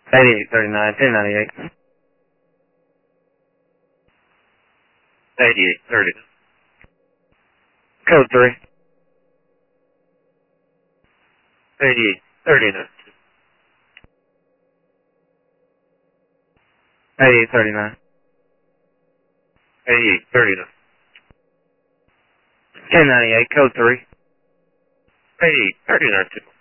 8839, 1098. 8830. Code 3. 8839. 8839. 8839. 1098, code 3. 8839.